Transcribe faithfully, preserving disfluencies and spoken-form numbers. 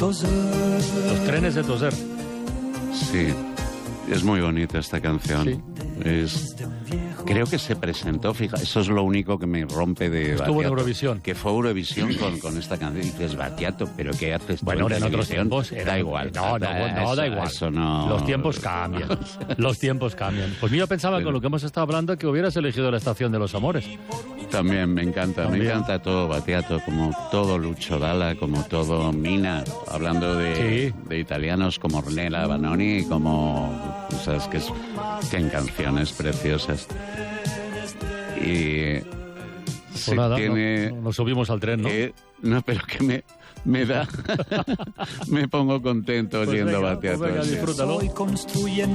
Los trenes de Toser. Sí, es muy bonita esta canción. Sí. Es, creo que se presentó, fija, eso es lo único que me rompe de Estuvo Battiato, en Eurovisión. que fue Eurovisión con, con esta canción. Y dices, Battiato, ¿pero qué haces tú Bueno, en otros televisión? tiempos era Da igual. No, no, da, no, eso, da igual. Eso no... Los tiempos cambian. Los tiempos cambian. Pues mira, pensaba Pero... con lo que hemos estado hablando que hubieras elegido La Estación de los Amores. También me encanta, También. me encanta todo Battiato, como todo Lucio Dalla, como todo Mina, hablando de, Sí. de italianos como Ornella Vanoni, como, o sea, es que es, tienen canciones preciosas. Y Pues sí, nada, tiene... no- nos subimos al tren, ¿no? que- no, pero que me, me da, me pongo contento Pues oyendo venga, Battiato. pues venga, sí. disfrútalo.